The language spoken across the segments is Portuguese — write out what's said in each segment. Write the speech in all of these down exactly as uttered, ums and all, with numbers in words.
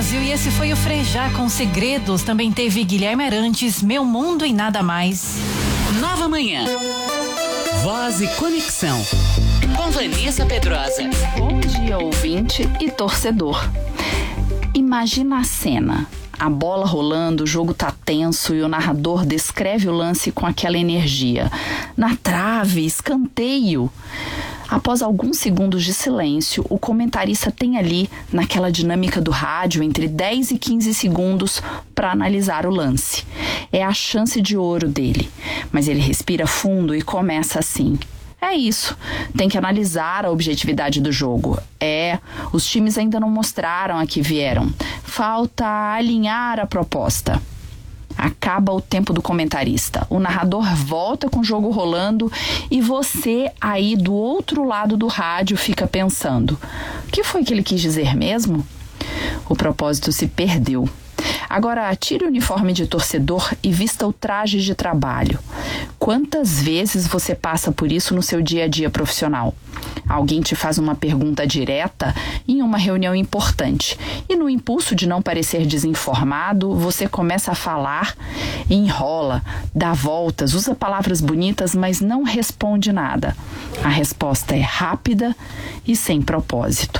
Brasil, e esse foi o Frejá com Segredos. Também teve Guilherme Arantes, Meu Mundo e Nada Mais. Nova Manhã. Voz e Conexão. Com Vanessa Pedrosa. Bom dia, ouvinte e torcedor. Imagina a cena. A bola rolando, o jogo tá tenso e o narrador descreve o lance com aquela energia. Na trave, escanteio. Após alguns segundos de silêncio, o comentarista tem ali, naquela dinâmica do rádio, entre dez e quinze segundos para analisar o lance. É a chance de ouro dele. Mas ele respira fundo e começa assim. É isso, tem que analisar a objetividade do jogo. É, os times ainda não mostraram a que vieram. Falta alinhar a proposta. Acaba o tempo do comentarista. O narrador volta com o jogo rolando e você aí do outro lado do rádio fica pensando: o que foi que ele quis dizer mesmo? O propósito se perdeu. Agora, tire o uniforme de torcedor e vista o traje de trabalho. Quantas vezes você passa por isso no seu dia a dia profissional? Alguém te faz uma pergunta direta em uma reunião importante e no impulso de não parecer desinformado, você começa a falar e enrola, dá voltas, usa palavras bonitas, mas não responde nada. A resposta é rápida e sem propósito.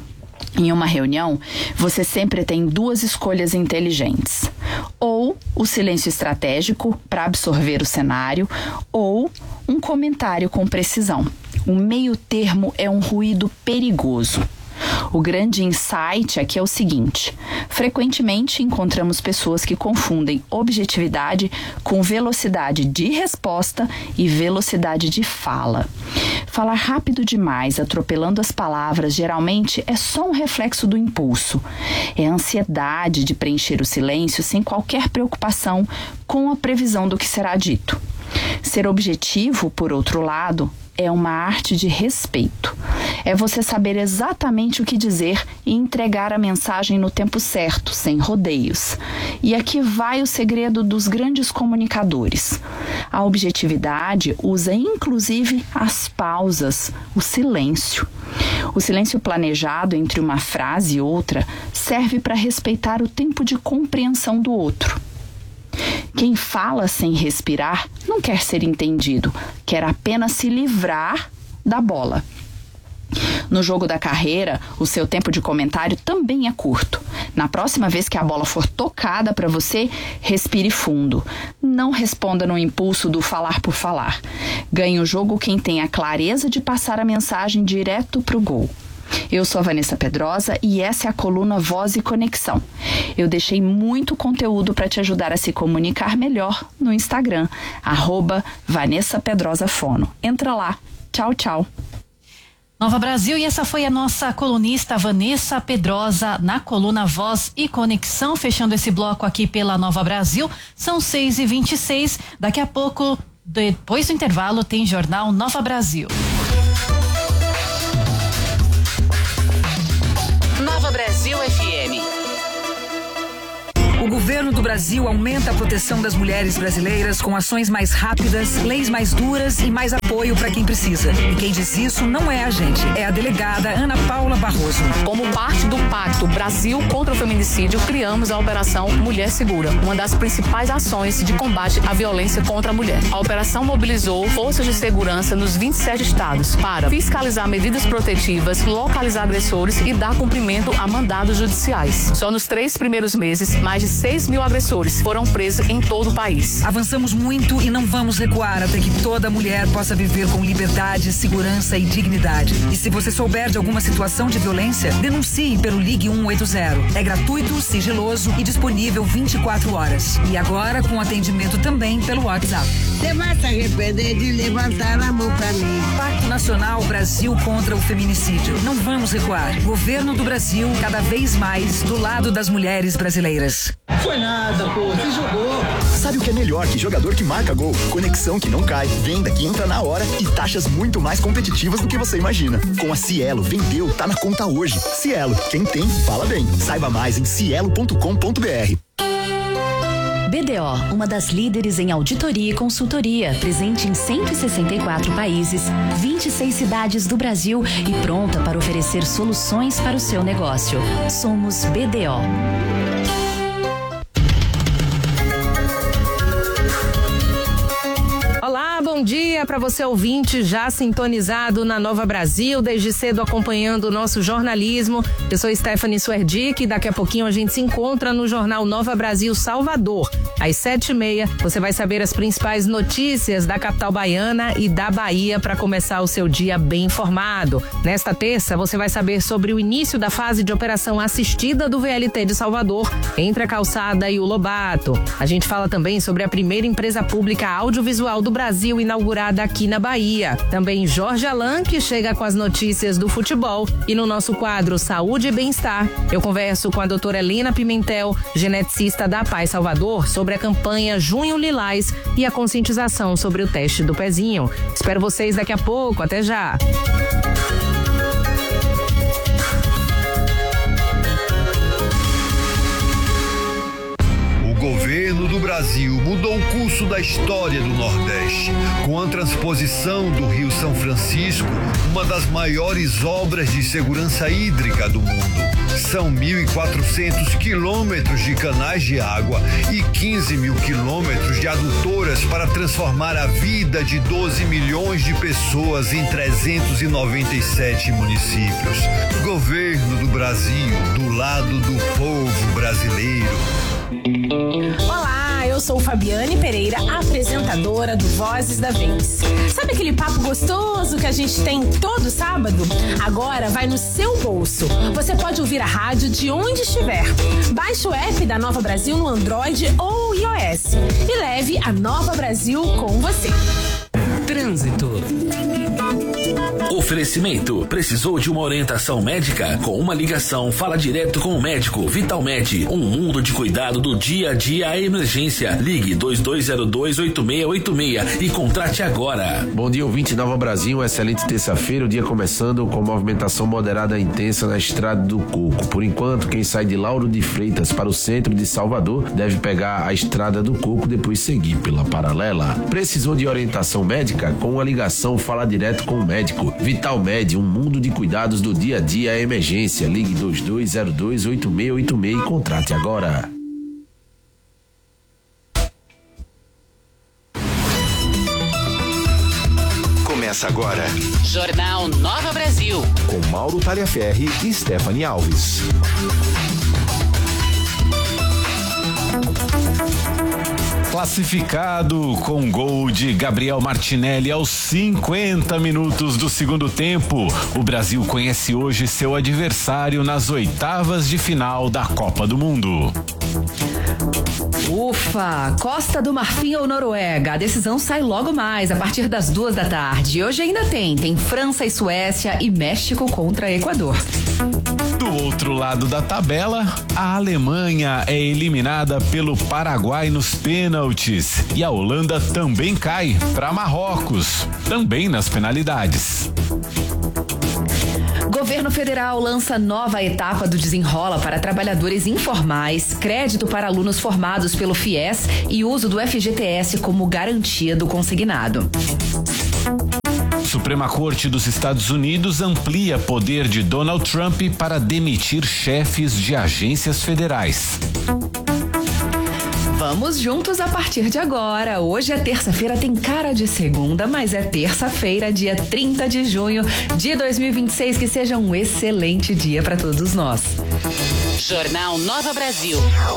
Em uma reunião, você sempre tem duas escolhas inteligentes. Ou o silêncio estratégico para absorver o cenário, ou um comentário com precisão. O meio termo é um ruído perigoso. O grande insight aqui é o seguinte: frequentemente encontramos pessoas que confundem objetividade com velocidade de resposta e velocidade de fala. Falar rápido demais, atropelando as palavras, geralmente é só um reflexo do impulso. É a ansiedade de preencher o silêncio sem qualquer preocupação com a previsão do que será dito. Ser objetivo, por outro lado, é uma arte de respeito. É você saber exatamente o que dizer e entregar a mensagem no tempo certo, sem rodeios. E aqui vai o segredo dos grandes comunicadores. A objetividade usa inclusive as pausas, o silêncio. O silêncio planejado entre uma frase e outra serve para respeitar o tempo de compreensão do outro. Quem fala sem respirar não quer ser entendido, quer apenas se livrar da bola. No jogo da carreira, o seu tempo de comentário também é curto. Na próxima vez que a bola for tocada para você, respire fundo. Não responda no impulso do falar por falar. Ganhe o jogo quem tem a clareza de passar a mensagem direto para o gol. Eu sou a Vanessa Pedrosa e essa é a coluna Voz e Conexão. Eu deixei muito conteúdo para te ajudar a se comunicar melhor no Instagram, arroba Vanessa Pedrosa Fono. Entra lá. Tchau, tchau. Nova Brasil, e essa foi a nossa colunista Vanessa Pedrosa na coluna Voz e Conexão, fechando esse bloco aqui pela Nova Brasil. São seis e vinte e seis. Daqui a pouco, depois do intervalo, tem Jornal Nova Brasil. Nova Brasil F M. O governo do Brasil aumenta a proteção das mulheres brasileiras com ações mais rápidas, leis mais duras e mais apoio para quem precisa. E quem diz isso não é a gente, é a delegada Ana Paula Barroso. Como parte do Pacto Brasil contra o Feminicídio, criamos a Operação Mulher Segura, uma das principais ações de combate à violência contra a mulher. A operação mobilizou forças de segurança nos vinte e sete estados para fiscalizar medidas protetivas, localizar agressores e dar cumprimento a mandados judiciais. Só nos três primeiros meses, mais de seis mil agressores foram presos em todo o país. Avançamos muito e não vamos recuar até que toda mulher possa viver com liberdade, segurança e dignidade. E se você souber de alguma situação de violência, denuncie pelo Ligue um oito zero. É gratuito, sigiloso e disponível vinte e quatro horas. E agora com atendimento também pelo WhatsApp. Você vai se arrepender de levantar a mão pra mim. Pacto Nacional Brasil contra o Feminicídio. Não vamos recuar. Governo do Brasil, cada vez mais do lado das mulheres brasileiras. Foi nada, pô, você jogou. Sabe o que é melhor que jogador que marca gol? Conexão que não cai, venda que entra na hora e taxas muito mais competitivas do que você imagina. Com a Cielo, vendeu, tá na conta hoje. Cielo, quem tem, fala bem. Saiba mais em cielo ponto com ponto br. B D O, uma das líderes em auditoria e consultoria, presente em cento e sessenta e quatro países, vinte e seis cidades do Brasil e pronta para oferecer soluções para o seu negócio. Somos B D O. Olá, bom dia para você ouvinte já sintonizado na Nova Brasil, desde cedo acompanhando o nosso jornalismo. Eu sou Stephanie Suerdick e daqui a pouquinho a gente se encontra no Jornal Nova Brasil Salvador. Às sete e meia, você vai saber as principais notícias da capital baiana e da Bahia para começar o seu dia bem informado. Nesta terça, você vai saber sobre o início da fase de operação assistida do V L T de Salvador, entre a Calçada e o Lobato. A gente fala também sobre a primeira empresa pública audiovisual do Brasil inaugurada aqui na Bahia. Também Jorge Alain, que chega com as notícias do futebol. E no nosso quadro Saúde e Bem-Estar, eu converso com a doutora Helena Pimentel, geneticista da Paz Salvador, sobre a campanha Junho Lilás e a conscientização sobre o teste do pezinho. Espero vocês daqui a pouco. Até já! O governo do Brasil mudou o curso da história do Nordeste, com a transposição do Rio São Francisco, uma das maiores obras de segurança hídrica do mundo. São mil e quatrocentos quilômetros de canais de água e quinze mil quilômetros de adutoras para transformar a vida de doze milhões de pessoas em trezentos e noventa e sete municípios. Governo do Brasil, do lado do povo brasileiro. Olá, eu sou Fabiane Pereira, apresentadora do Vozes da Vez. Sabe aquele papo gostoso que a gente tem todo sábado? Agora vai no seu bolso. Você pode ouvir a rádio de onde estiver. Baixe o app da Nova Brasil no Android ou iOS e leve a Nova Brasil com você. Trânsito. Oferecimento. Precisou de uma orientação médica? Com uma ligação, fala direto com o médico. Vitalmed, um mundo de cuidado do dia a dia à emergência. Ligue dois dois zero dois, oito seis oito seis e contrate agora. Bom dia, ouvinte Nova Brasil. Uma excelente terça-feira. O dia começando com movimentação moderada e intensa na Estrada do Coco. Por enquanto, quem sai de Lauro de Freitas para o centro de Salvador deve pegar a Estrada do Coco, depois seguir pela paralela. Precisou de orientação médica? Com uma ligação, fala direto com o médico. Vitalmed, um mundo de cuidados do dia a dia à emergência. Ligue dois dois zero dois, oito seis oito seis e contrate agora. Começa agora. Jornal Nova Brasil. Com Mauro Taliaferri e Stephanie Alves. Classificado com gol de Gabriel Martinelli aos cinquenta minutos do segundo tempo, o Brasil conhece hoje seu adversário nas oitavas de final da Copa do Mundo. Ufa! Costa do Marfim ou Noruega? A decisão sai logo mais, a partir das duas da tarde. Hoje ainda tem, tem França e Suécia e México contra Equador. Do outro lado da tabela, a Alemanha é eliminada pelo Paraguai nos pênaltis e a Holanda também cai para Marrocos, também nas penalidades. Governo federal lança nova etapa do Desenrola para trabalhadores informais, crédito para alunos formados pelo FIES e uso do F G T S como garantia do consignado. Suprema Corte dos Estados Unidos amplia poder de Donald Trump para demitir chefes de agências federais. Vamos juntos a partir de agora. Hoje é terça-feira, tem cara de segunda, mas é terça-feira, dia trinta de junho de dois mil e vinte e seis. Que seja um excelente dia para todos nós. Jornal Nova Brasil.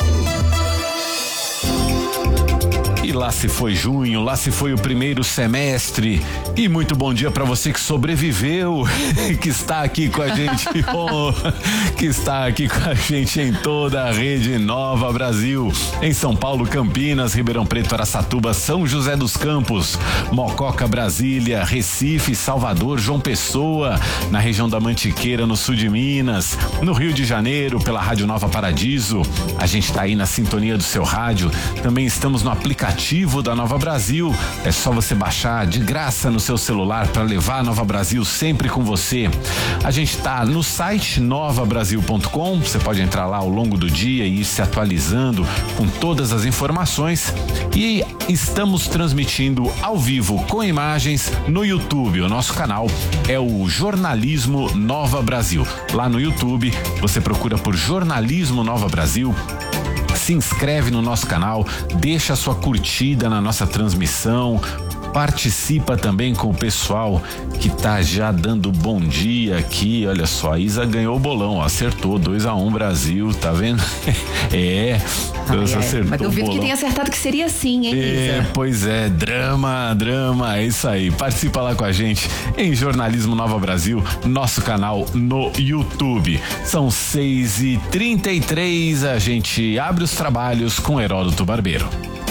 E lá se foi junho, lá se foi o primeiro semestre. E muito bom dia para você que sobreviveu, que está aqui com a gente, oh, que está aqui com a gente em toda a rede Nova Brasil. Em São Paulo, Campinas, Ribeirão Preto, Araçatuba, São José dos Campos, Mococa, Brasília, Recife, Salvador, João Pessoa, na região da Mantiqueira, no sul de Minas, no Rio de Janeiro, pela Rádio Nova Paradiso. A gente está aí na sintonia do seu rádio. Também estamos no aplicativo aplicativo da Nova Brasil. É só você baixar de graça no seu celular para levar a Nova Brasil sempre com você. A gente está no site nova brasil ponto com. Você pode entrar lá ao longo do dia e ir se atualizando com todas as informações. E estamos transmitindo ao vivo com imagens no YouTube. O nosso canal é o Jornalismo Nova Brasil. Lá no YouTube você procura por Jornalismo Nova Brasil. Se inscreve no nosso canal, deixa a sua curtida na nossa transmissão, participa também com o pessoal que tá já dando bom dia aqui. Olha só, a Isa ganhou o bolão, acertou dois a um Brasil, tá vendo? é, ai, ai, acertou mas duvido o bolão. Que tenha acertado que seria assim, hein, é, Isa? Pois é, drama, drama, é isso aí. Participa lá com a gente em Jornalismo Nova Brasil, nosso canal no YouTube. São seis e trinta e três, a gente abre os trabalhos com Heródoto Barbeiro.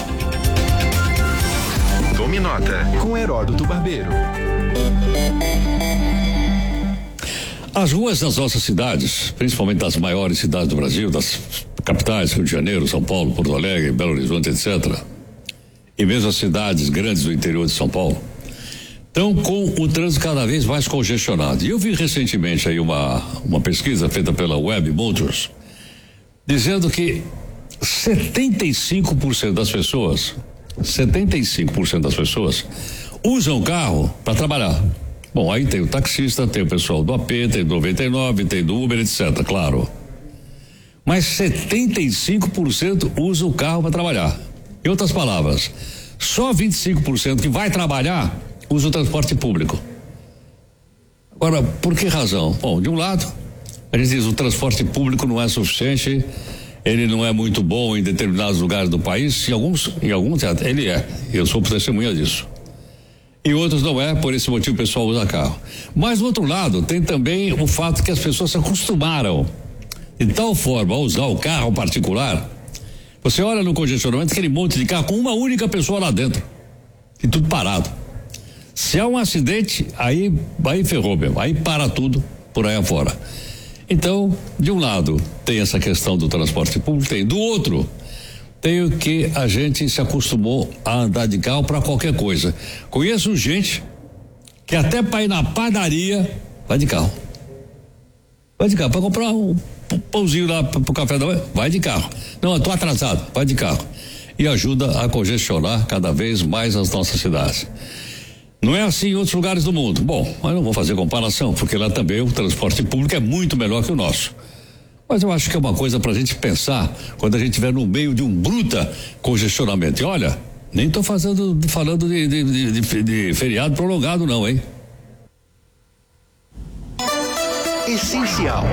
Tome nota com Heródoto Barbeiro. As ruas das nossas cidades, principalmente das maiores cidades do Brasil, das capitais, Rio de Janeiro, São Paulo, Porto Alegre, Belo Horizonte, etcétera, e mesmo as cidades grandes do interior de São Paulo, estão com o trânsito cada vez mais congestionado. E eu vi recentemente aí uma, uma pesquisa feita pela Web Motors, dizendo que setenta e cinco por cento das pessoas setenta e cinco por cento das pessoas usam o carro para trabalhar. Bom, aí tem o taxista, tem o pessoal do A P, tem do noventa e nove, tem do Uber, etcétera, claro. Mas setenta e cinco por cento usa o carro para trabalhar. Em outras palavras, só vinte e cinco por cento que vai trabalhar usa o transporte público. Agora, por que razão? Bom, de um lado, a gente diz que o transporte público não é suficiente, ele não é muito bom em determinados lugares do país, em alguns, em alguns ele é, eu sou testemunha disso. Em outros não é, por esse motivo o pessoal usa carro. Mas do outro lado, tem também o fato que as pessoas se acostumaram de tal forma a usar o carro particular. Você olha no congestionamento, aquele monte de carro com uma única pessoa lá dentro, e tudo parado. Se há um acidente, aí, aí ferrou mesmo, aí para tudo por aí afora. Então, de um lado, tem essa questão do transporte público, tem. Do outro, tem o que a gente se acostumou a andar de carro para qualquer coisa. Conheço gente que até para ir na padaria vai de carro. Vai de carro, para comprar um pãozinho lá para o café da manhã, vai de carro. Não, eu tô atrasado, vai de carro. E ajuda a congestionar cada vez mais as nossas cidades. Não é assim em outros lugares do mundo. Bom, mas não vou fazer comparação, porque lá também o transporte público é muito melhor que o nosso. Mas eu acho que é uma coisa para a gente pensar quando a gente estiver no meio de um bruta congestionamento. E olha, nem estou fazendo, falando de, de, de, de, de feriado prolongado não, hein? Essencial.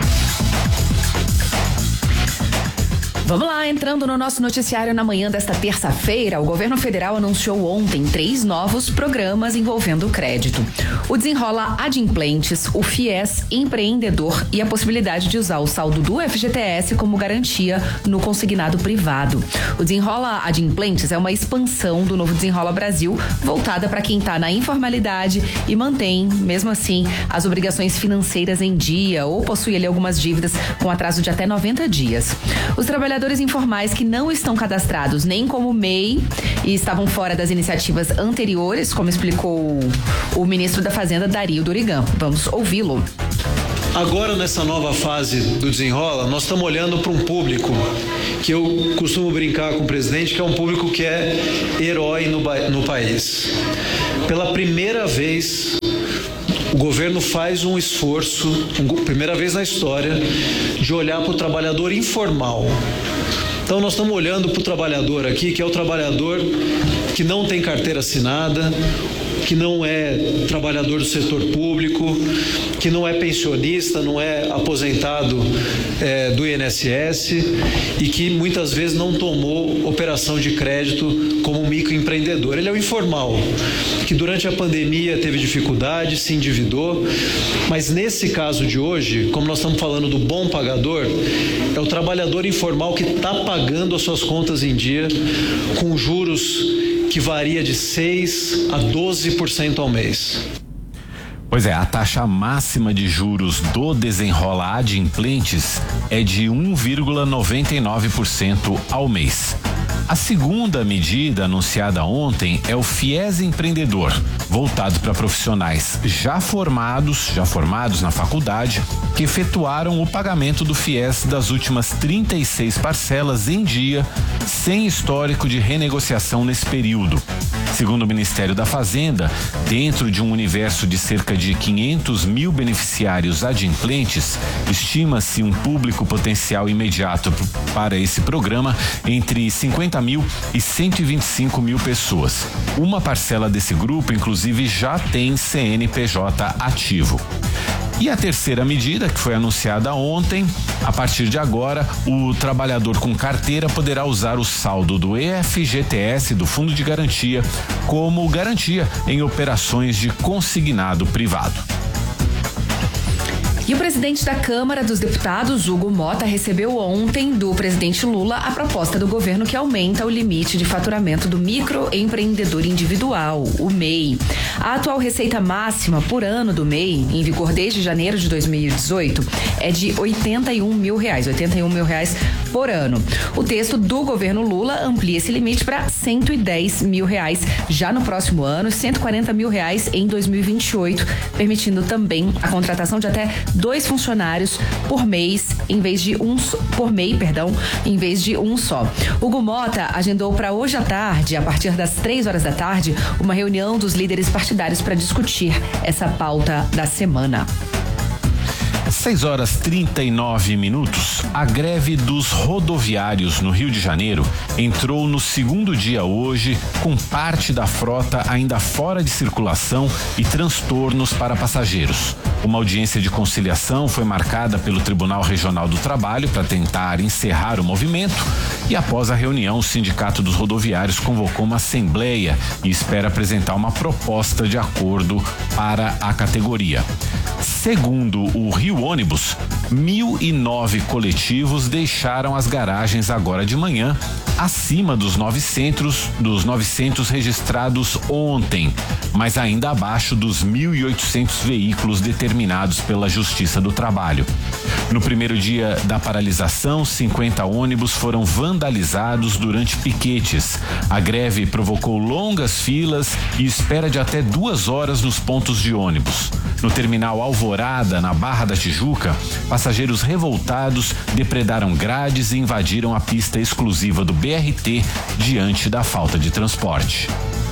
Vamos lá, entrando no nosso noticiário na manhã desta terça-feira, o governo federal anunciou ontem três novos programas envolvendo o crédito. O Desenrola Adimplentes, o FIES Empreendedor e a possibilidade de usar o saldo do F G T S como garantia no consignado privado. O Desenrola Adimplentes é uma expansão do novo Desenrola Brasil, voltada para quem está na informalidade e mantém, mesmo assim, as obrigações financeiras em dia ou possui ali algumas dívidas com atraso de até noventa dias. Os trabalhadores Trabalhadores informais que não estão cadastrados nem como M E I e estavam fora das iniciativas anteriores, como explicou o ministro da Fazenda, Dario Dorigan. Vamos ouvi-lo. Agora, nessa nova fase do Desenrola, nós estamos olhando para um público que eu costumo brincar com o presidente, que é um público que é herói no, no país. Pela primeira vez, o governo faz um esforço, um, primeira vez na história, de olhar para o trabalhador informal. Então nós estamos olhando para o trabalhador aqui, que é o trabalhador que não tem carteira assinada, que não é trabalhador do setor público, que não é pensionista, não é aposentado é, do I N S S e que muitas vezes não tomou operação de crédito como microempreendedor. Ele é o informal, que durante a pandemia teve dificuldade, se endividou, mas nesse caso de hoje, como nós estamos falando do bom pagador, é o trabalhador informal que está pagando as suas contas em dia com juros que varia de seis a doze por cento ao mês. Pois é, a taxa máxima de juros do Desenrola Adimplentes é de um vírgula noventa e nove por cento ao mês. A segunda medida anunciada ontem é o FIES Empreendedor, voltado para profissionais já formados, já formados na faculdade, que efetuaram o pagamento do FIES das últimas trinta e seis parcelas em dia, sem histórico de renegociação nesse período. Segundo o Ministério da Fazenda, dentro de um universo de cerca de quinhentos mil beneficiários adimplentes, estima-se um público potencial imediato para esse programa entre cinquenta mil e cento e vinte e cinco mil pessoas. Uma parcela desse grupo, inclusive, já tem C N P J ativo. E a terceira medida, que foi anunciada ontem, a partir de agora, o trabalhador com carteira poderá usar o saldo do E F G T S, do Fundo de Garantia, como garantia em operações de consignado privado. E o presidente da Câmara dos Deputados, Hugo Mota, recebeu ontem do presidente Lula a proposta do governo que aumenta o limite de faturamento do microempreendedor individual, o M E I. A atual receita máxima por ano do M E I, em vigor desde janeiro de dois mil e dezoito, é de oitenta e um mil reais, oitenta e um mil reais por ano. O texto do governo Lula amplia esse limite para cento e dez mil reais já no próximo ano, cento e quarenta mil reais em dois mil e vinte e oito, permitindo também a contratação de até dois funcionários por mês, em vez de um por M E I, perdão, em vez de um só. Hugo Mota agendou para hoje à tarde, a partir das três horas da tarde, uma reunião dos líderes partidários para discutir essa pauta da semana. seis horas trinta e nove minutos. A greve dos rodoviários no Rio de Janeiro entrou no segundo dia hoje, com parte da frota ainda fora de circulação e transtornos para passageiros. Uma audiência de conciliação foi marcada pelo Tribunal Regional do Trabalho para tentar encerrar o movimento, e após a reunião, o Sindicato dos Rodoviários convocou uma assembleia e espera apresentar uma proposta de acordo para a categoria. Segundo o Rio Ônibus, mil e nove coletivos deixaram as garagens agora de manhã, acima dos novecentos, dos novecentos registrados ontem, mas ainda abaixo dos mil e oitocentos veículos determinados pela Justiça do Trabalho. No primeiro dia da paralisação, cinquenta ônibus foram vandalizados durante piquetes. A greve provocou longas filas e espera de até duas horas nos pontos de ônibus. No terminal Alvorada, na Barra da Tijuca, passageiros revoltados depredaram grades e invadiram a pista exclusiva do B R T diante da falta de transporte.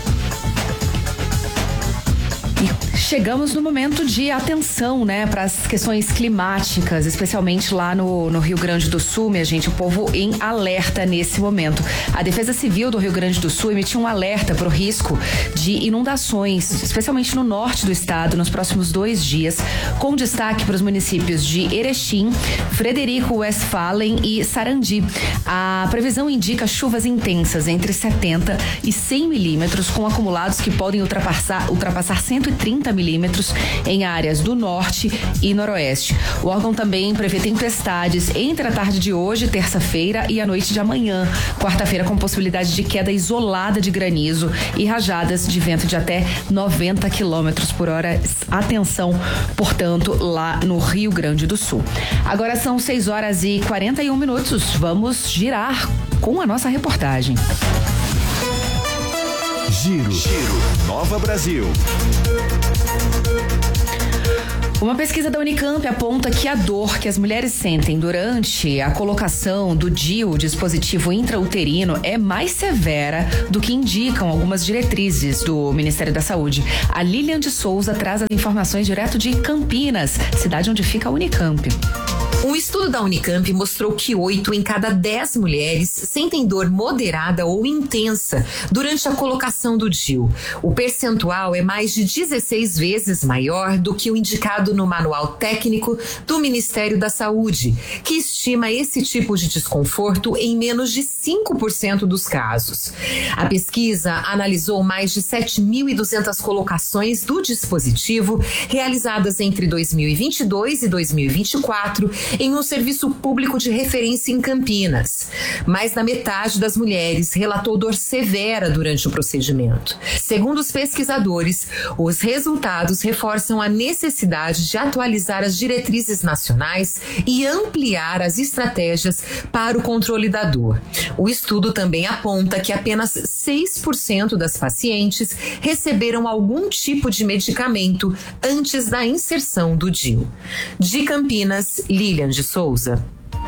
E chegamos no momento de atenção, né, para as questões climáticas, especialmente lá no, no Rio Grande do Sul, minha gente, o povo em alerta nesse momento. A Defesa Civil do Rio Grande do Sul emitiu um alerta para o risco de inundações, especialmente no norte do estado, nos próximos dois dias, com destaque para os municípios de Erechim, Frederico Westphalen e Sarandi. A previsão indica chuvas intensas entre setenta e cem milímetros, com acumulados que podem ultrapassar, ultrapassar cento e trinta milímetros em áreas do norte e noroeste. O órgão também prevê tempestades entre a tarde de hoje, terça-feira, e a noite de amanhã, quarta-feira, com possibilidade de queda isolada de granizo e rajadas de vento de até noventa quilômetros por hora. Atenção, portanto, lá no Rio Grande do Sul. Agora são seis horas e quarenta e um minutos. Vamos girar com a nossa reportagem. Giro. Giro. Nova Brasil. Uma pesquisa da Unicamp aponta que a dor que as mulheres sentem durante a colocação do D I U, o dispositivo intrauterino, é mais severa do que indicam algumas diretrizes do Ministério da Saúde. A Lilian de Souza traz as informações direto de Campinas, cidade onde fica a Unicamp. Um estudo da Unicamp mostrou que oito em cada dez mulheres sentem dor moderada ou intensa durante a colocação do D I U. O percentual é mais de dezesseis vezes maior do que o indicado no Manual Técnico do Ministério da Saúde, que estima esse tipo de desconforto em menos de cinco por cento dos casos. A pesquisa analisou mais de sete mil e duzentas colocações do dispositivo realizadas entre dois mil e vinte e dois e dois mil e vinte e quatro em um serviço público de referência em Campinas. Mais da metade das mulheres relatou dor severa durante o procedimento. Segundo os pesquisadores, os resultados reforçam a necessidade de atualizar as diretrizes nacionais e ampliar as estratégias para o controle da dor. O estudo também aponta que apenas seis por cento das pacientes receberam algum tipo de medicamento antes da inserção do D I U. De Campinas, Lilian de Souza.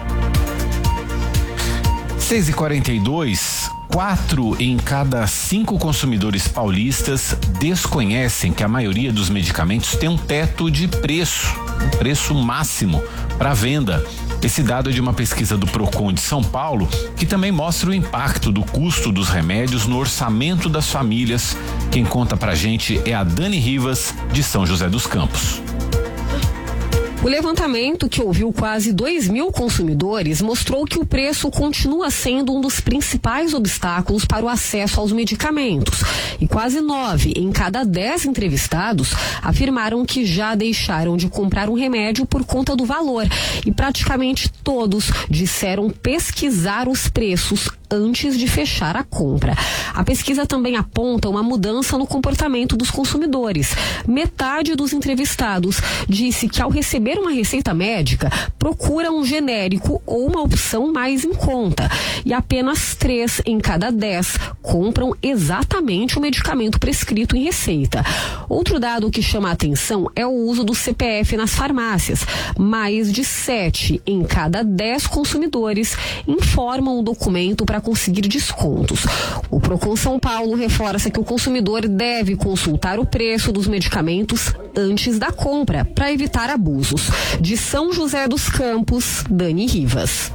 seis e quarenta e dois, quatro em cada cinco consumidores paulistas desconhecem que a maioria dos medicamentos tem um teto de preço, um preço máximo para venda. Esse dado é de uma pesquisa do Procon de São Paulo, que também mostra o impacto do custo dos remédios no orçamento das famílias. Quem conta pra gente é a Dani Rivas, de São José dos Campos. O levantamento, que ouviu quase dois mil consumidores, mostrou que o preço continua sendo um dos principais obstáculos para o acesso aos medicamentos. E quase nove em cada dez entrevistados afirmaram que já deixaram de comprar um remédio por conta do valor. E praticamente todos disseram pesquisar os preços antes de fechar a compra. A pesquisa também aponta uma mudança no comportamento dos consumidores. Metade dos entrevistados disse que ao receber uma receita médica, procura um genérico ou uma opção mais em conta. E apenas três em cada dez compram exatamente o medicamento prescrito em receita. Outro dado que chama a atenção é o uso do C P F nas farmácias. Mais de sete em cada dez consumidores informam o documento para conseguir descontos. O Procon São Paulo reforça que o consumidor deve consultar o preço dos medicamentos antes da compra, para evitar abusos. De São José dos Campos, Dani Rivas.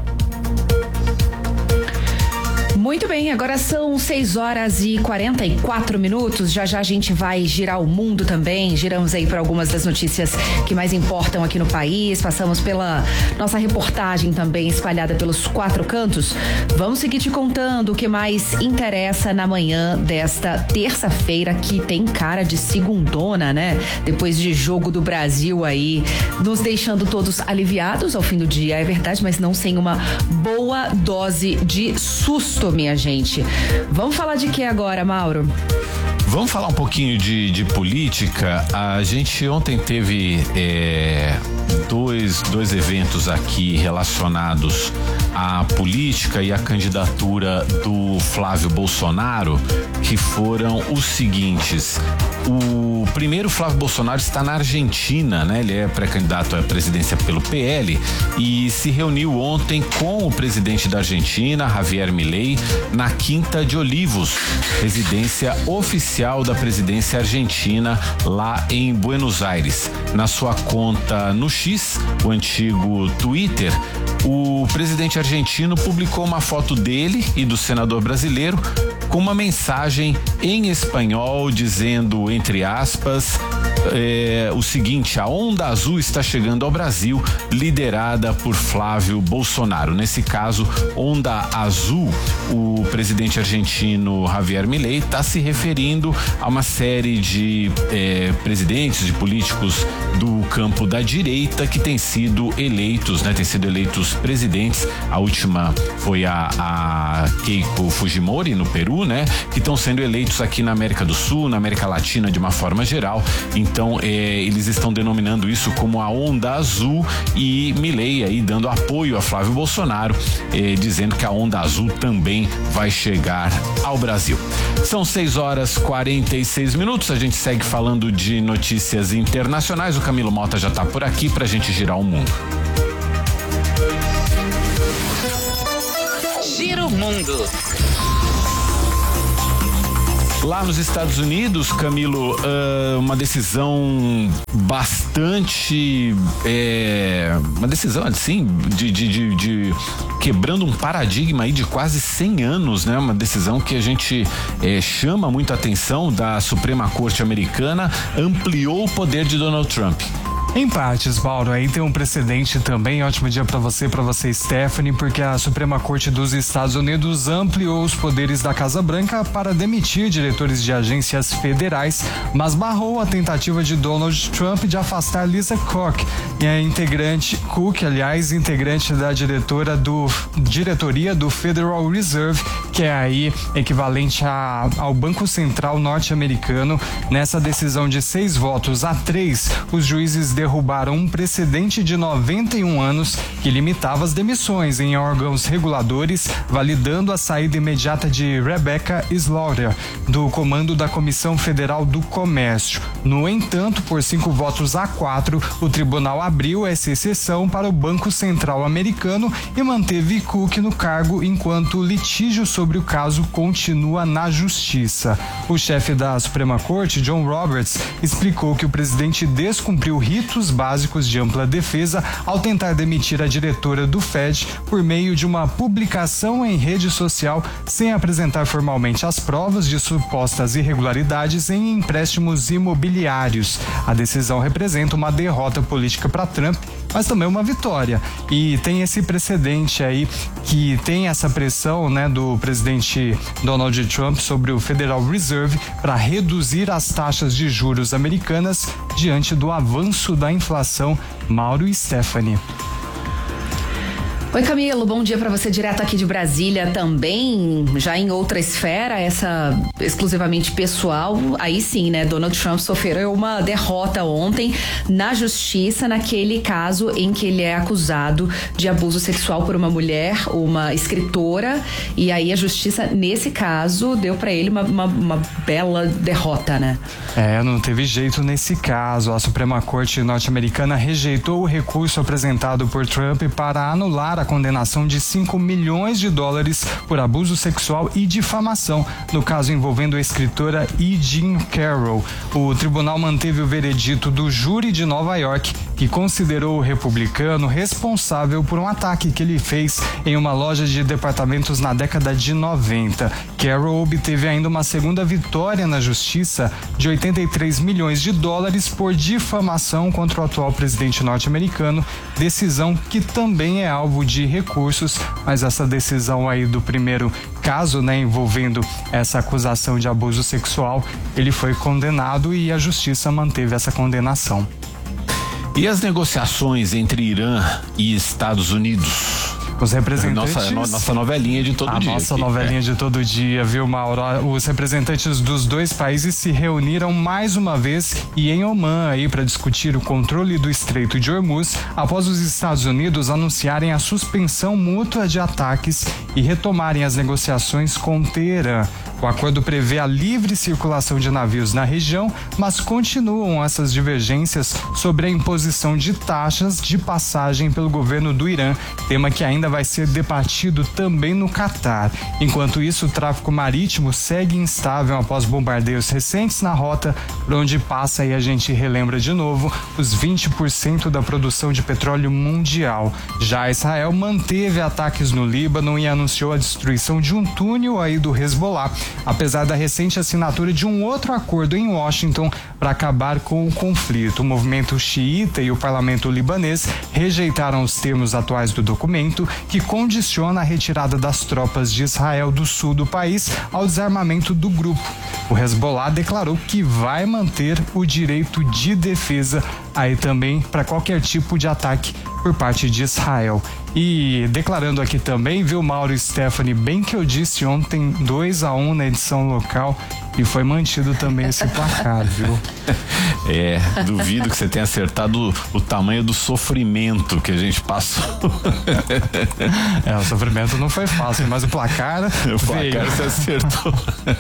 Muito bem, agora são seis horas e quarenta e quatro minutos. Já já a gente vai girar o mundo também. Giramos aí por algumas das notícias que mais importam aqui no país. Passamos pela nossa reportagem também espalhada pelos quatro cantos. Vamos seguir te contando o que mais interessa na manhã desta terça-feira, que tem cara de segundona, né? Depois de jogo do Brasil aí, nos deixando todos aliviados ao fim do dia, é verdade, mas não sem uma boa dose de susto, minha gente. Vamos falar de que agora, Mauro? Vamos falar um pouquinho de, de política. A gente ontem teve é, dois, dois eventos aqui relacionados à política e à candidatura do Flávio Bolsonaro, que foram os seguintes. O primeiro, Flávio Bolsonaro está na Argentina, né? Ele é pré-candidato à presidência pelo P L e se reuniu ontem com o presidente da Argentina, Javier Milei, na Quinta de Olivos, residência oficial da presidência argentina lá em Buenos Aires. Na sua conta no X, o antigo Twitter, o presidente argentino publicou uma foto dele e do senador brasileiro com uma mensagem em espanhol dizendo, entre aspas, é, o seguinte: a onda azul está chegando ao Brasil, liderada por Flávio Bolsonaro. Nesse caso, onda azul, o presidente argentino Javier Milei está se referindo a uma série de é, presidentes, de políticos do campo da direita que têm sido eleitos, né? Têm sido eleitos presidentes. A última foi a, a Keiko Fujimori no Peru, né? Que estão sendo eleitos aqui na América do Sul, na América Latina de uma forma geral. Então, é, eles estão denominando isso como a onda azul e Milei aí dando apoio a Flávio Bolsonaro, é, dizendo que a onda azul também vai chegar ao Brasil. São seis horas e quarenta e seis minutos. A gente segue falando de notícias internacionais. O Camilo Mota já está por aqui pra gente girar o mundo. Gira o mundo. Lá nos Estados Unidos, Camilo, uh, uma decisão bastante, é, uma decisão assim, de, de, de, de quebrando um paradigma aí de quase cem anos, né? Uma decisão que a gente é, chama muita atenção da Suprema Corte Americana, ampliou o poder de Donald Trump. Em partes, Mauro, aí tem um precedente também. Ótimo dia para você, para você, Stephanie, porque a Suprema Corte dos Estados Unidos ampliou os poderes da Casa Branca para demitir diretores de agências federais, mas barrou a tentativa de Donald Trump de afastar Lisa Cook, e a integrante Cook, aliás, integrante da diretora do diretoria do Federal Reserve, que é aí equivalente a, ao Banco Central norte-americano. Nessa decisão de seis votos a três, os juízes derrubaram um precedente de noventa e um anos que limitava as demissões em órgãos reguladores, validando a saída imediata de Rebecca Slaughter do comando da Comissão Federal do Comércio. No entanto, por cinco votos a quatro, o tribunal abriu essa exceção para o Banco Central americano e manteve Cook no cargo enquanto o litígio sobre o caso continua na justiça. O chefe da Suprema Corte, John Roberts, explicou que o presidente descumpriu ritos básicos de ampla defesa ao tentar demitir a diretora do Fed por meio de uma publicação em rede social sem apresentar formalmente as provas de supostas irregularidades em empréstimos imobiliários. A decisão representa uma derrota política para Trump, mas também uma vitória. E tem esse precedente aí que tem essa pressão, né, do presidente Donald Trump sobre o Federal Reserve para reduzir as taxas de juros americanas diante do avanço da inflação. Mauro e Stephanie. Oi, Camilo, bom dia para você direto aqui de Brasília também, já em outra esfera, essa exclusivamente pessoal. Aí sim, né, Donald Trump sofreu uma derrota ontem na justiça naquele caso em que ele é acusado de abuso sexual por uma mulher, uma escritora, e aí a justiça nesse caso deu para ele uma, uma, uma bela derrota, né? É, não teve jeito nesse caso. A Suprema Corte norte-americana rejeitou o recurso apresentado por Trump para anular a condenação de cinco milhões de dólares por abuso sexual e difamação, no caso envolvendo a escritora E. Jean Carroll. O tribunal manteve o veredito do júri de Nova York, que considerou o republicano responsável por um ataque que ele fez em uma loja de departamentos na década de noventa. Carroll obteve ainda uma segunda vitória na justiça de oitenta e três milhões de dólares por difamação contra o atual presidente norte-americano, decisão que também é alvo de de recursos, mas essa decisão aí do primeiro caso, né, envolvendo essa acusação de abuso sexual, ele foi condenado e a justiça manteve essa condenação. E as negociações entre Irã e Estados Unidos? Os representantes... Nossa, nossa novelinha de todo a dia. A nossa aqui, novelinha é. de todo dia, viu, Mauro? Os representantes dos dois países se reuniram mais uma vez e em Omã aí para discutir o controle do Estreito de Hormuz após os Estados Unidos anunciarem a suspensão mútua de ataques e retomarem as negociações com Teherã. O acordo prevê a livre circulação de navios na região, mas continuam essas divergências sobre a imposição de taxas de passagem pelo governo do Irã, tema que ainda vai ser debatido também no Catar. Enquanto isso, o tráfego marítimo segue instável após bombardeios recentes na rota, por onde passa, e a gente relembra de novo, os vinte por cento da produção de petróleo mundial. Já Israel manteve ataques no Líbano e anunciou a destruição de um túnel aí do Hezbollah, apesar da recente assinatura de um outro acordo em Washington para acabar com o conflito. O movimento xiita e o parlamento libanês rejeitaram os termos atuais do documento, que condiciona a retirada das tropas de Israel do sul do país ao desarmamento do grupo. O Hezbollah declarou que vai manter o direito de defesa aí também para qualquer tipo de ataque por parte de Israel. E declarando aqui também, viu, Mauro e Stephanie, bem que eu disse ontem dois a um na edição local e foi mantido também esse placar, viu? É, duvido que você tenha acertado o, o tamanho do sofrimento que a gente passou. É, o sofrimento não foi fácil, mas o placar o placar você acertou.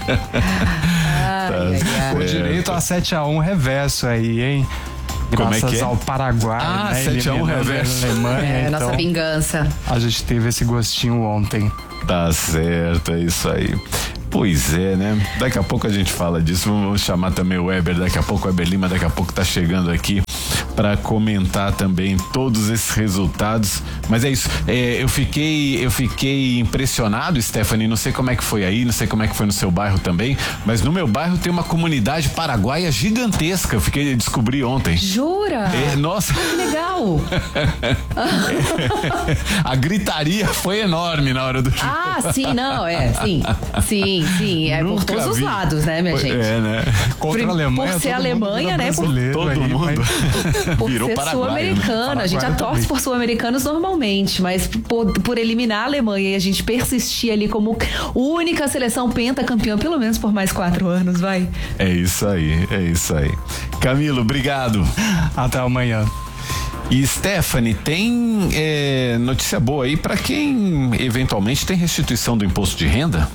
Ai, tá, ai, direito a sete a um reverso aí, hein? Graças Como é que é? ao Paraguai, ah, né? sete a um reverso. Alemanha, é, então, nossa vingança. A gente teve esse gostinho ontem. Tá certo, é isso aí. Pois é, né? Daqui a pouco a gente fala disso. Vamos chamar também o Weber, daqui a pouco o Weber Lima, daqui a pouco tá chegando aqui para comentar também todos esses resultados. Mas é isso, é, eu fiquei eu fiquei impressionado, Stephanie, não sei como é que foi aí, não sei como é que foi no seu bairro também, mas no meu bairro tem uma comunidade paraguaia gigantesca, eu fiquei descobri ontem. Jura? É, nossa. Que legal. A gritaria foi enorme na hora do jogo. Ah, sim, não, é, sim, sim, sim, é por todos os lados, né, minha gente? É, né? Contra por, a Alemanha, por ser Alemanha, né? Por, todo aí, mundo mas... por virou ser Paraguai, sul-americana, né? a gente já torce também. por sul-americanos normalmente, mas por, por eliminar a Alemanha e a gente persistir ali como única seleção pentacampeã, pelo menos por mais quatro anos, vai. É isso aí, é isso aí. Camilo, obrigado. Até amanhã. E Stephanie, tem é, notícia boa aí para quem eventualmente tem restituição do imposto de renda?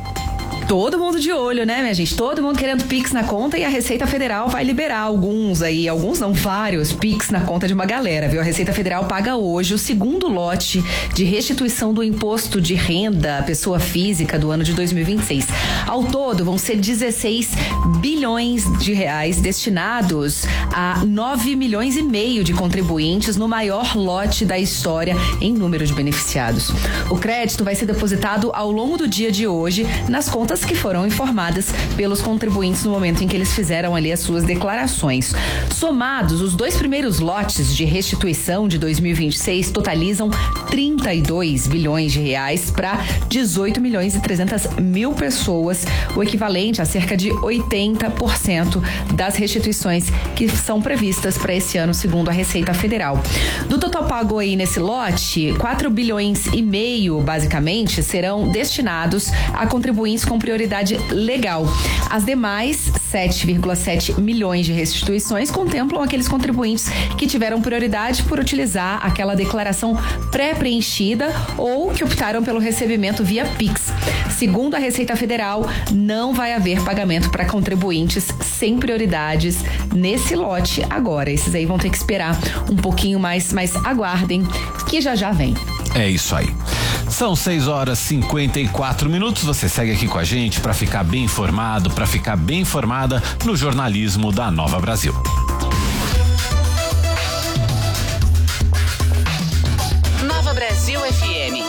Todo mundo de olho, né, minha gente? Todo mundo querendo Pix na conta e a Receita Federal vai liberar alguns aí, alguns não, vários Pix na conta de uma galera, viu? A Receita Federal paga hoje o segundo lote de restituição do imposto de renda à pessoa física do ano de dois mil e vinte e seis. Ao todo, vão ser dezesseis bilhões de reais destinados a nove milhões e meio de contribuintes no maior lote da história em número de beneficiados. O crédito vai ser depositado ao longo do dia de hoje nas contas que foram informadas pelos contribuintes no momento em que eles fizeram ali as suas declarações. Somados, os dois primeiros lotes de restituição de dois mil e vinte e seis totalizam trinta e dois bilhões de reais para dezoito milhões e trezentas mil pessoas, o equivalente a cerca de oitenta por cento das restituições que são previstas para esse ano, segundo a Receita Federal. Do total pago aí nesse lote, quatro bilhões e meio, basicamente, serão destinados a contribuintes com prioridade legal. As demais, sete vírgula sete milhões de restituições, contemplam aqueles contribuintes que tiveram prioridade por utilizar aquela declaração pré-preenchida ou que optaram pelo recebimento via Pix. Segundo a Receita Federal, não vai haver pagamento para contribuintes sem prioridades nesse lote agora. Esses aí vão ter que esperar um pouquinho mais, mas aguardem que já já vem. É isso aí. São seis horas e cinquenta e quatro minutos. Você segue aqui com a gente para ficar bem informado, para ficar bem informada no jornalismo da Nova Brasil. Nova Brasil F M.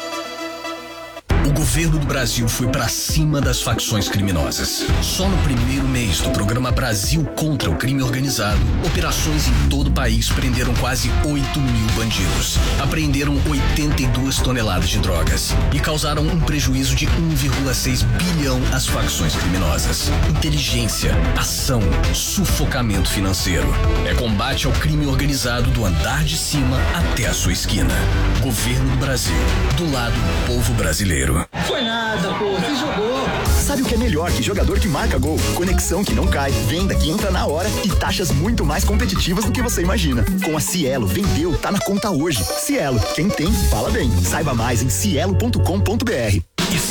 O governo do Brasil foi pra cima das facções criminosas. Só no primeiro mês do programa Brasil contra o Crime Organizado, operações em todo o país prenderam quase oito mil bandidos, apreenderam oitenta e duas toneladas de drogas e causaram um prejuízo de um vírgula seis bilhão às facções criminosas. Inteligência, ação, sufocamento financeiro. É combate ao crime organizado do andar de cima até a sua esquina. Governo do Brasil, do lado do povo brasileiro. Foi nada, pô, você jogou. Sabe o que é melhor que jogador que marca gol? Conexão que não cai, venda que entra na hora e taxas muito mais competitivas do que você imagina. Com a Cielo, vendeu, tá na conta hoje. Cielo, quem tem, fala bem. Saiba mais em cielo ponto com ponto br.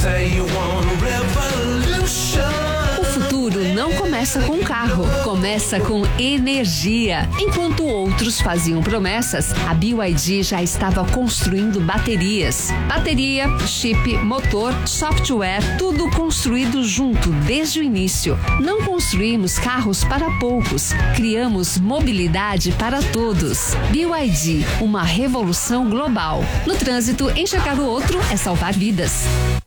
O futuro não começa com carro, começa com energia. Enquanto outros faziam promessas, a B Y D já estava construindo baterias. Bateria, chip, motor, software, tudo construído junto desde o início. Não construímos carros para poucos, criamos mobilidade para todos. B Y D, uma revolução global. No trânsito, enxergar o outro é salvar vidas.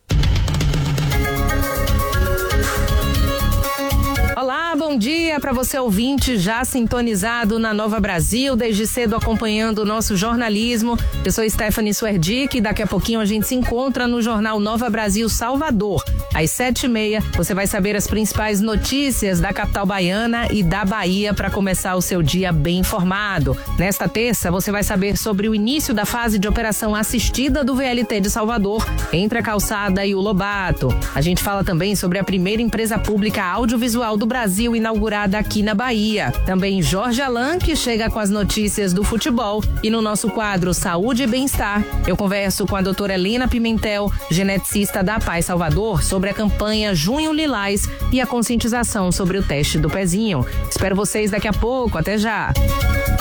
Olá, bom dia para você ouvinte já sintonizado na Nova Brasil, desde cedo acompanhando o nosso jornalismo. Eu sou Stephanie Suerdick e daqui a pouquinho a gente se encontra no Jornal Nova Brasil Salvador. Às sete e meia você vai saber as principais notícias da capital baiana e da Bahia para começar o seu dia bem informado. Nesta terça você vai saber sobre o início da fase de operação assistida do V L T de Salvador, entre a Calçada e o Lobato. A gente fala também sobre a primeira empresa pública audiovisual do Brasil inaugurada aqui na Bahia. Também Jorge Alain, que chega com as notícias do futebol. E no nosso quadro Saúde e Bem-Estar, eu converso com a doutora Helena Pimentel, geneticista da Paz Salvador, sobre a campanha Junho Lilás e a conscientização sobre o teste do pezinho. Espero vocês daqui a pouco. Até já!